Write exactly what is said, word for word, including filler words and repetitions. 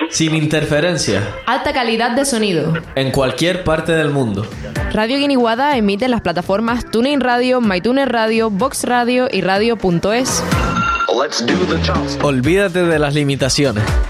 Sin interferencia. Alta calidad de sonido. En cualquier parte del mundo. Radio Guiniguada emite en las plataformas TuneIn Radio, MyTuner Radio, Vox Radio y Radio punto es. Olvídate de las limitaciones.